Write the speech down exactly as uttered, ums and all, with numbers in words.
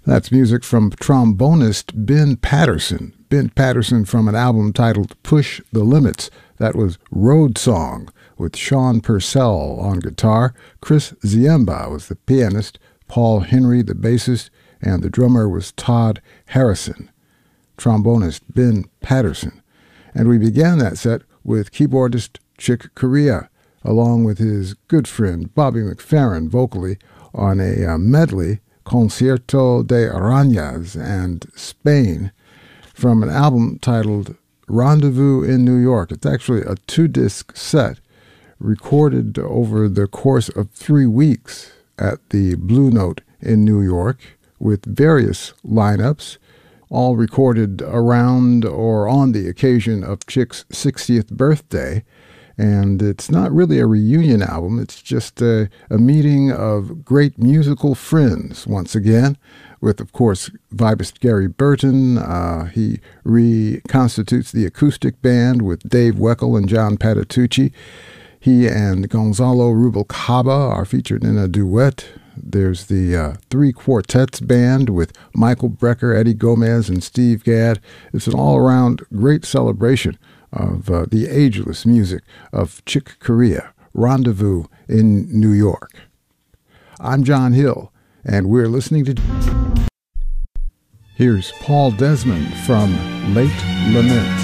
That's music from trombonist Ben Patterson. Ben Patterson from an album titled Push the Limits. That was Road Song with Sean Purcell on guitar. Chris Ziemba was the pianist, Paul Henry the bassist, and the drummer was Todd Harrison. Trombonist Ben Patterson. And we began that set with keyboardist Chick Corea, along with his good friend Bobby McFerrin vocally on a uh, medley, Concierto de Arañas and Spain, from an album titled Rendezvous in New York. It's actually a two-disc set recorded over the course of three weeks at the Blue Note in New York with various lineups, all recorded around or on the occasion of Chick's sixtieth birthday. And it's not really a reunion album. It's just a, a meeting of great musical friends once again, with, of course, vibist Gary Burton. Uh, he reconstitutes the acoustic band with Dave Weckl and John Patitucci. He and Gonzalo Rubalcaba are featured in a duet. There's the uh, Three Quartets band with Michael Brecker, Eddie Gomez, and Steve Gadd. It's an all-around great celebration of uh, the ageless music of Chick Corea, Rendezvous in New York. I'm John Hill, and we're listening to... Here's Paul Desmond from Late Lament.